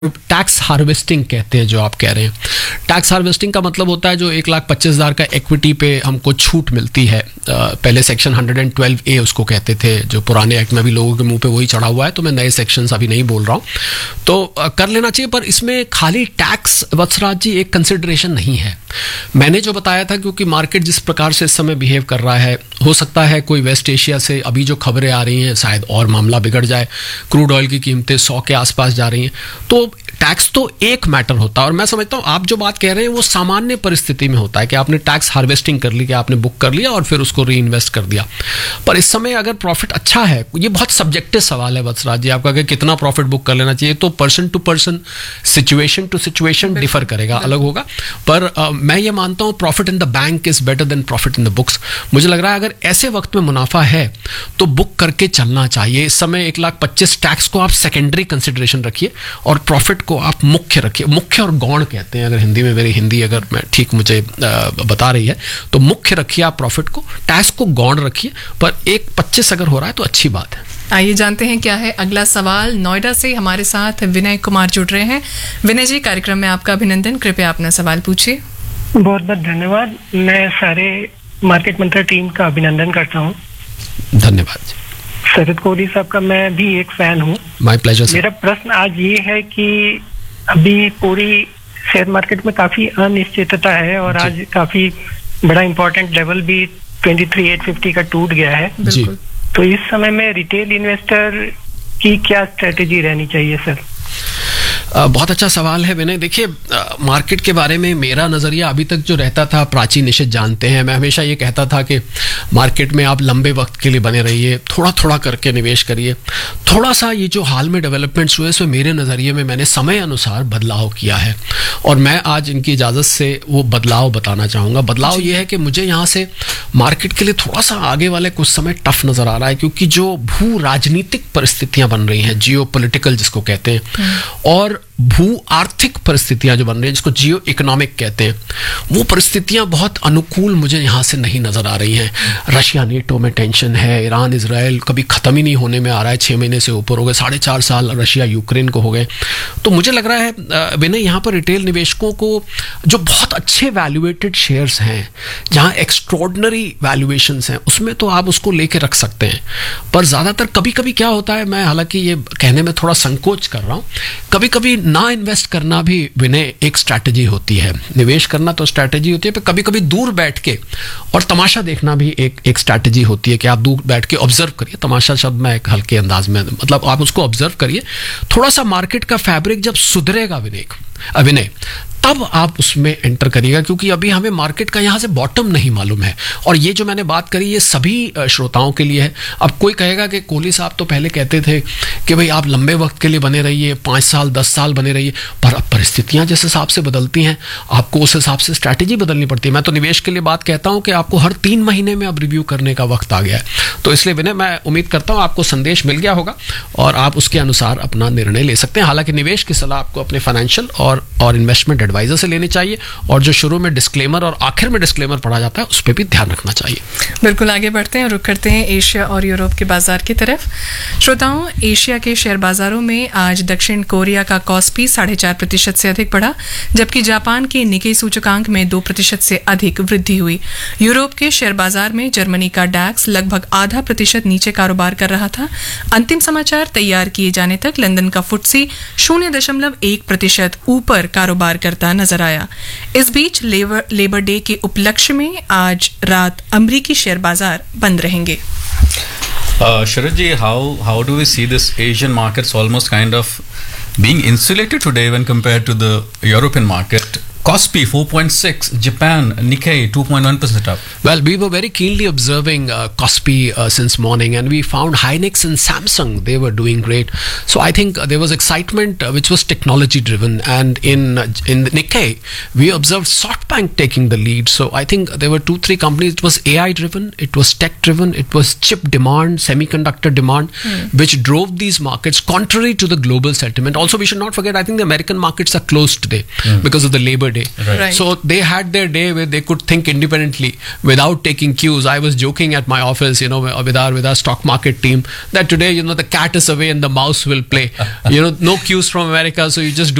Tax harvesting कहते हैं जो आप कह रहे हैं। टैक्स हार्वेस्टिंग का मतलब होता है जो 1,25,000 का इक्विटी पे हमको छूट मिलती है। पहले सेक्शन 112A उसको कहते थे, जो पुराने एक्ट में भी लोगों के मुंह पे वही चढ़ा हुआ है, तो मैं नए सेक्शंस अभी नहीं बोल रहा हूँ। तो कर लेना चाहिए, पर इसमें खाली टैक्स वत्सराज जी एक कंसिडरेशन नहीं है। मैंने जो बताया था, क्योंकि मार्केट जिस प्रकार से इस समय बिहेव कर रहा है, हो सकता है कोई वेस्ट एशिया से अभी जो खबरें आ रही हैं शायद और मामला बिगड़ जाए, क्रूड ऑयल की कीमतें 100 के आसपास जा रही हैं, तो टैक्स तो एक मैटर होता है। और मैं समझता हूँ आप जो बात कह रहे हैं वो सामान्य परिस्थिति में होता है कि आपने टैक्स हार्वेस्टिंग कर ली, कि आपने बुक कर लिया और फिर उसको री इन्वेस्ट कर दिया। पर इस समय अगर प्रॉफिट अच्छा है, ये बहुत सब्जेक्टिव सवाल है वत्सराज जी आपका कि कितना प्रॉफिट बुक कर लेना चाहिए, तो person to person, situation to situation differ करेगा, अलग होगा। पर मैं ये मानता हूँ profit in the bank is better than profit in the books. मुझे लग रहा है अगर ऐसे वक्त में मुनाफा है तो बुक करके चलना चाहिए। इस समय 1,25,000 टैक्स को आप सेकेंडरी कंसिडरेशन रखिए और प्रॉफिट को आप मुख्य रखिए। मुख्य और गौण कहते हैं, अगर हिंदी में, मेरी हिंदी अगर मैं ठीक मुझे बता रही है, तो मुख्य रखिए आप प्रॉफिट को, टैक्स को गौण रखिए, पर 1,25 अगर हो रहा है तो अच्छी बात है। आइए जानते हैं क्या है अगला सवाल। नोएडा से हमारे साथ विनय कुमार जुड़ रहे हैं। विनय जी, कार्यक्रम में आपका अभिनंदन। कृपया अपना सवाल पूछिए। बहुत बहुत धन्यवाद। मैं सारे मार्केट मंत्र टीम का अभिनंदन करता हूँ। धन्यवाद। शरद कोहली साहब का मैं भी एक फैन हूँ। My pleasure. मेरा प्रश्न आज ये है कि अभी पूरी शेयर मार्केट में काफी अनिश्चितता है और आज काफी बड़ा इंपॉर्टेंट लेवल भी 23,850 का टूट गया है जी। तो इस समय में रिटेल इन्वेस्टर की क्या स्ट्रेटेजी रहनी चाहिए सर? बहुत अच्छा सवाल है विनय। देखिए, मार्केट के बारे में मेरा नज़रिया अभी तक जो रहता था, प्राची निश्चित जानते हैं, मैं हमेशा ये कहता था कि मार्केट में आप लंबे वक्त के लिए बने रहिए, थोड़ा थोड़ा करके निवेश करिए। थोड़ा सा ये जो हाल में डेवलपमेंट्स हुए, इसमें मेरे नज़रिए में मैंने समय अनुसार बदलाव किया है और मैं आज इनकी इजाज़त से वो बदलाव बताना चाहूँगा। बदलाव ये है कि मुझे यहाँ से मार्केट के लिए थोड़ा सा आगे वाले कुछ समय टफ नज़र आ रहा है, क्योंकि जो भू राजनीतिक परिस्थितियाँ बन रही हैं, जियो पॉलिटिकल जिसको कहते हैं, और भू आर्थिक परिस्थितियां जो बन रही हैं, जिसको जियो इकोनॉमिक कहते हैं, वो परिस्थितियां बहुत अनुकूल मुझे यहाँ से नहीं नजर आ रही हैं। रशिया नेटो में टेंशन है, ईरान इजराइल कभी खत्म ही नहीं होने में आ रहा है, 6 महीने से ऊपर हो गए, 4.5 साल रशिया यूक्रेन को हो गए। तो मुझे लग रहा है विनय, यहाँ पर रिटेल निवेशकों को जो बहुत अच्छे वैल्यूएटेड शेयर्स हैं, जहाँ एक्स्ट्रॉर्डनरी वैल्यूएशंस हैं, उसमें तो आप उसको लेके रख सकते हैं। पर ज़्यादातर कभी कभी क्या होता है, मैं हालांकि ये कहने में थोड़ा संकोच कर रहा हूँ, कभी कभी ना इन्वेस्ट करना भी विनय एक स्ट्रैटेजी होती है। निवेश करना तो स्ट्रैटेजी होती है, पर कभी कभी दूर बैठ के और तमाशा देखना भी एक स्ट्रैटेजी होती है कि आप दूर बैठ के ऑब्जर्व करिए। तमाशा शब्द मैं एक हल्के अंदाज में, मतलब आप उसको ऑब्जर्व करिए। थोड़ा सा मार्केट का फैब्रिक जब सुधरेगा विनय, तब आप उसमें एंटर करिएगा, क्योंकि अभी हमें मार्केट का यहाँ से बॉटम नहीं मालूम है। और ये जो मैंने बात करी, ये सभी श्रोताओं के लिए है। अब कोई कहेगा कि कोहली साहब तो पहले कहते थे कि भाई आप लंबे वक्त के लिए बने रहिए, 5 साल 10 साल बने रहिए, पर अब परिस्थितियाँ जिस हिसाब से बदलती हैं, आपको उस हिसाब से स्ट्रैटेजी बदलनी पड़ती है। मैं तो निवेश के लिए बात कहता हूँ कि आपको हर 3 महीने में अब रिव्यू करने का वक्त आ गया है। तो इसलिए विनय, मैं उम्मीद करता हूँ आपको संदेश मिल गया होगा और आप उसके अनुसार अपना निर्णय ले सकते हैं। हालांकि निवेश की सलाह आपको अपने फाइनेंशियल और इन्वेस्टमेंट एडवाइजर से लेनी चाहिए, और जो शुरू में डिस्क्लेमर और आखिर में डिस्क्लेमर पढ़ा जाता है, उस पर भी ध्यान रखना चाहिए। बिल्कुल। आगे बढ़ते हैं, रुख करते हैं एशिया और यूरोप के बाजार की तरफ। श्रोताओं, एशिया के शेयर बाजारों में आज दक्षिण कोरिया का कॉस्पी 4.5% से अधिक बढ़ा, जबकि जापान के निकेई सूचकांक में 2% से अधिक वृद्धि हुई। यूरोप के शेयर बाजार में जर्मनी का डैक्स लगभग 0.5% नीचे कारोबार कर रहा था। अंतिम समाचार तैयार किए जाने तक लंदन का फुट्सी 0.1% ऊपर कारोबार करता नजर आया। इस बीच लेबर डे के उपलक्ष्य में आज रात अमरीकी शेयर बाजार बंद रहेंगे। Sharad ji, how do we see this Asian markets almost kind of being insulated today when compared to the European market? Kospi 4.6, Japan, Nikkei 2.1% up. Well, we were very keenly observing Kospi since morning, and we found Hynix and Samsung, they were doing great. So I think there was excitement which was technology driven, and in the Nikkei we observed SoftBank taking the lead. So I think there were 2-3 companies. It was AI driven, it was tech driven, it was chip demand, semiconductor demand, which drove these markets contrary to the global sentiment. Also, we should not forget, I think the American markets are closed today because of the Labor the day. Right. So they had their day where they could think independently without taking cues. I was joking at my office, with our stock market team, that today, the cat is away and the mouse will play. No cues from America, so you just do